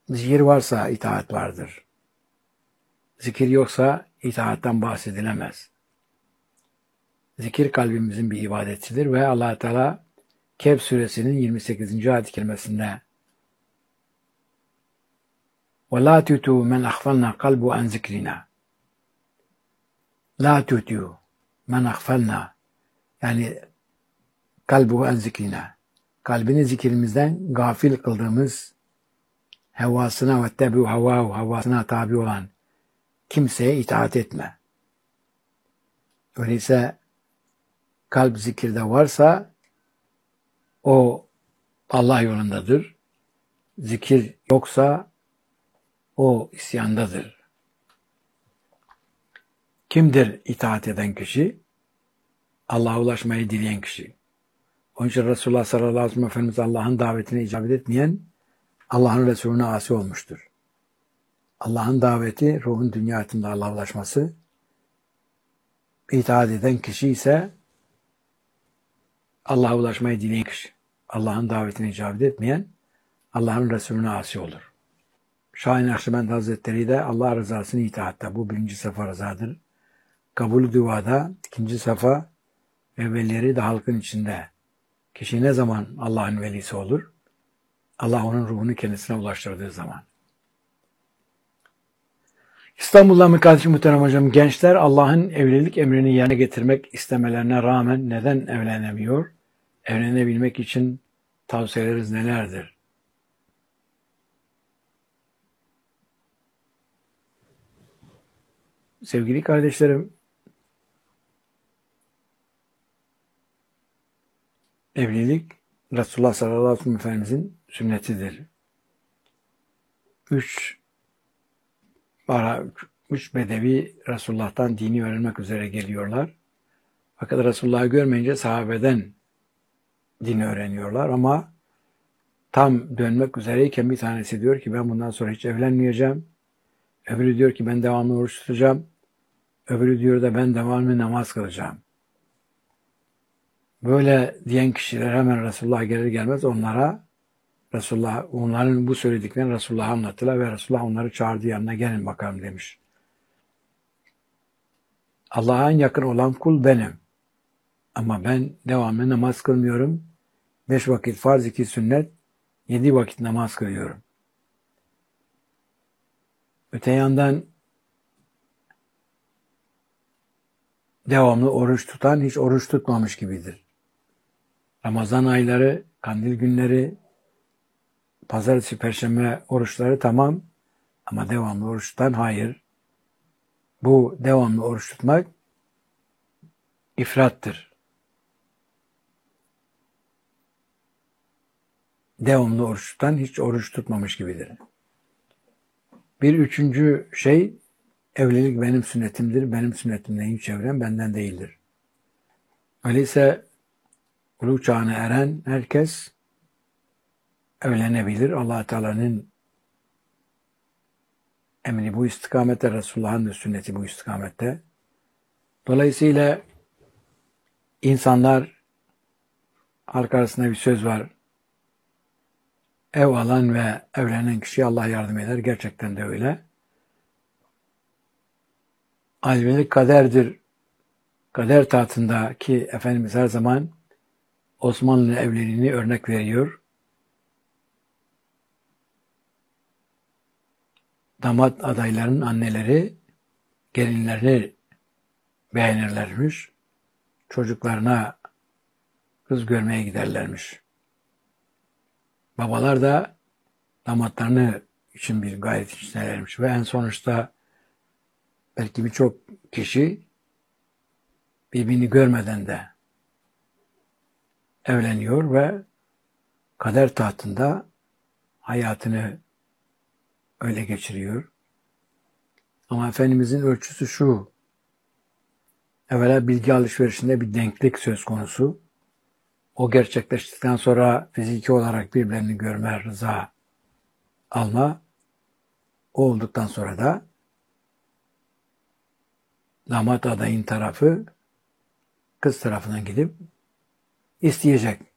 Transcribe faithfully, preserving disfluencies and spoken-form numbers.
Zikir varsa itaat vardır. Zikir yoksa itaattan bahsedilemez. Zikir kalbimizin bir ibadetidir ve Allah Teala Kehf suresinin yirmi sekizinci ayet-i kerimesinde وَلَا تُتُوا مَنْ أَغْفَلْنَا قَلْبُ عَنْ ذِكْرِنَا لَا تُتُوا مَنْ أَغْفَلْنَا yani kalbu en zikrina. Kalbini zikrimizden gafil kıldığımız hevasına ve tebu havahu havasına tabi olan kimseye itaat etme. Öyleyse kalp zikirde varsa o Allah yolundadır. Zikir yoksa o isyandadır. Kimdir itaat eden kişi? Allah'a ulaşmayı dileyen kişi. Onun için Resulullah sallallahu aleyhi ve sellem Efendimiz Allah'ın davetine icabet etmeyen Allah'ın Resulüne asi olmuştur. Allah'ın daveti, ruhun dünya hayatında Allah'a ulaşması, itaat eden kişi ise Allah'a ulaşmayı dileyen kişi. Allah'ın davetine icabet etmeyen Allah'ın Resulüne asi olur. Şahin Akşibend Hazretleri de Allah rızasını itaatta. Bu birinci safa rızadır. Kabul-ü duada ikinci safa ve velileri de halkın içinde. Kişi ne zaman Allah'ın velisi olur? Allah onun ruhunu kendisine ulaştırdığı zaman. İstanbul'dan mı kardeşim muhterem hocam? Gençler Allah'ın evlilik emrini yerine getirmek istemelerine rağmen neden evlenemiyor? Evlenebilmek için tavsiyeleriniz nelerdir? Sevgili kardeşlerim, evlilik Resulullah sallallahu aleyhi ve sellem Efendimizin sünnetidir. Üç para, üç bedevi Resulullah'tan dini öğrenmek üzere geliyorlar. Fakat Resulullah'ı görmeyince sahabeden dini öğreniyorlar ama tam dönmek üzereyken bir tanesi diyor ki ben bundan sonra hiç evlenmeyeceğim. Öbürü diyor ki ben devamlı oruç tutacağım. Öbürü diyor da ben devamlı namaz kılacağım. Böyle diyen kişiler hemen Resulullah gelir gelmez onlara Resulullah, onların bu söylediklerini Resulullah'a anlattılar ve Resulullah onları çağırdı yanına gelin bakalım demiş. Allah'a en yakın olan kul benim. Ama ben devamlı namaz kılmıyorum. Beş vakit farz, iki sünnet, yedi vakit namaz kılıyorum. Öte yandan devamlı oruç tutan hiç oruç tutmamış gibidir. Ramazan ayları, kandil günleri, pazartesi, perşembe oruçları tamam ama devamlı oruç tutan hayır. Bu devamlı oruç tutmak ifrattır. Devamlı oruç tutan hiç oruç tutmamış gibidir. Bir üçüncü şey, evlilik benim sünnetimdir. Benim sünnetimden hiç çevrem benden değildir. Öyleyse ulu çağına eren herkes evlenebilir. Allah Teala'nın emri bu istikamette, Resulullah'ın da sünneti bu istikamette. Dolayısıyla insanlar, halk arasında bir söz var. Ev alan ve evlenen kişiye Allah yardım eder. Gerçekten de öyle. Evlilik kaderdir. Kader tahtındaki Efendimiz her zaman Osmanlı evliliğini örnek veriyor. Damat adaylarının anneleri gelinlerini beğenirlermiş. Çocuklarına kız görmeye giderlermiş. Babalar da damatlarını için bir gayret içindelermiş. Ve en sonuçta belki birçok kişi birbirini görmeden de evleniyor ve kader tahtında hayatını öyle geçiriyor. Ama Efendimizin ölçüsü şu. Evvela bilgi alışverişinde bir denklik söz konusu. O gerçekleştikten sonra fiziki olarak birbirlerini görme, rıza alma. O olduktan sonra da damat adayın tarafı kız tarafından gidip isteyecek.